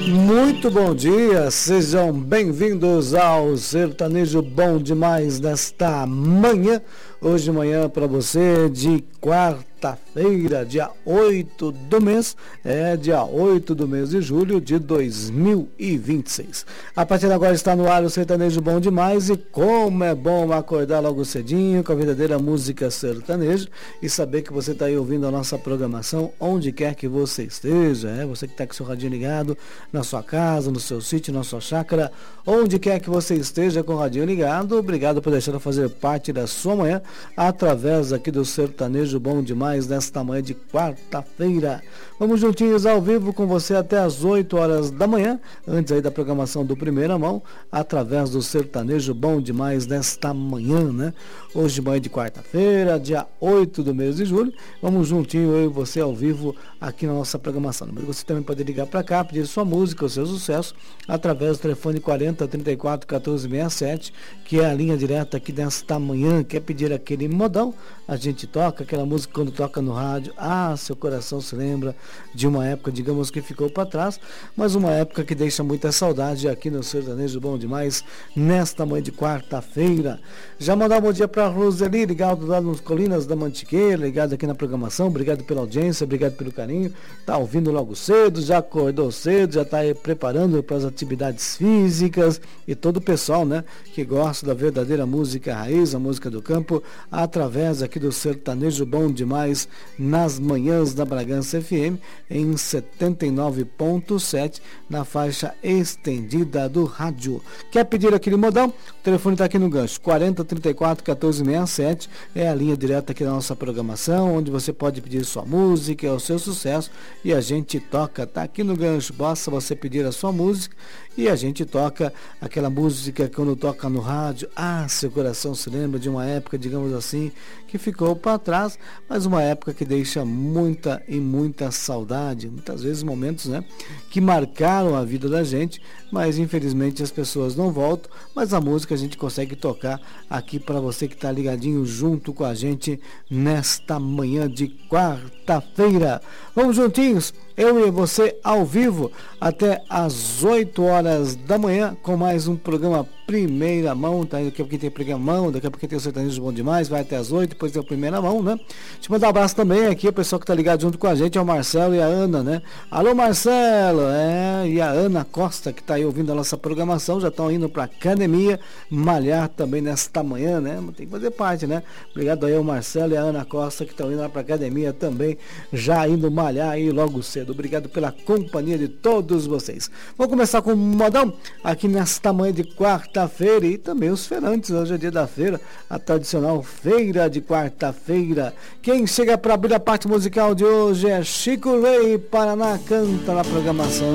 Muito bom dia, sejam bem-vindos ao Sertanejo Bom Demais desta manhã. Hoje de manhã para você de quarta-feira, dia 8 do mês, dia 8 do mês de julho de 2026. A partir de agora está no ar o Sertanejo Bom Demais e como é bom acordar logo cedinho com a verdadeira música sertaneja e saber que você está aí ouvindo a nossa programação onde quer que você esteja, você que está com seu radinho ligado na sua casa, no seu sítio, na sua chácara, onde quer que você esteja com o radinho ligado. Obrigado por deixar eu fazer parte da sua manhã através aqui do Sertanejo Bom Demais nesta manhã de quarta-feira. Vamos juntinhos ao vivo com você até as 8 horas da manhã, antes aí da programação do Primeira Mão, através do Sertanejo Bom Demais nesta manhã, né? Hoje de manhã de quarta-feira, dia 8 do mês de julho. Vamos juntinho eu e você ao vivo aqui na nossa programação. Você também pode ligar para cá, pedir sua música, o seu sucesso, através do telefone 40 34 14 67, que é a linha direta aqui nesta manhã. Quer pedir aquele modão? A gente toca aquela música quando toca no rádio. Seu coração se lembra de uma época, digamos, que ficou para trás, mas uma época que deixa muita saudade aqui no Sertanejo Bom Demais nesta manhã de quarta-feira. Já mandar um bom dia para a Roseli, ligado lá nos Colinas da Mantiqueira, ligado aqui na programação. Obrigado pela audiência, obrigado pelo carinho. Tá ouvindo logo cedo, já acordou cedo, já está aí preparando para as atividades físicas e todo o pessoal, né, que gosta da verdadeira música raiz, a música do campo, através aqui do Sertanejo Bom Demais nas manhãs da Bragança FM em 79.7 na faixa estendida do rádio. Quer pedir aquele modão? O telefone está aqui no gancho 40 34 14 67, é a linha direta aqui da nossa programação, onde você pode pedir sua música, o seu sucesso e a gente toca. Tá aqui no gancho, basta você pedir a sua música e a gente toca aquela música que quando toca no rádio, seu coração se lembra de uma época, digamos assim, que ficou para trás, mas uma época que deixa muita e muita saudade, muitas vezes momentos, né, que marcaram a vida da gente, mas infelizmente as pessoas não voltam, mas a música a gente consegue tocar aqui para você que está ligadinho junto com a gente nesta manhã de quarta-feira. Vamos juntinhos, eu e você ao vivo até as 8 horas da manhã com mais um programa Primeira Mão, tá? Daqui a pouco tem Primeira Mão, daqui a pouco tem o Sertanejo Bom Demais, vai até as 8, depois tem o Primeira Mão, né? Deixa eu mandar um abraço também aqui, o pessoal que tá ligado junto com a gente, é o Marcelo e a Ana, né? Alô Marcelo, e a Ana Costa que tá aí ouvindo a nossa programação, já estão indo pra academia, malhar também nesta manhã, né? Tem que fazer parte, né? Obrigado aí ao Marcelo e a Ana Costa que estão indo lá pra academia também, já indo malhar aí logo cedo. Obrigado pela companhia de todos vocês. Vamos começar com o modão aqui nesta manhã de quarta-feira e também os feirantes. Hoje é dia da feira, a tradicional feira de quarta-feira. Quem chega para abrir a parte musical de hoje é Chico Rei, Paraná Canta na programação.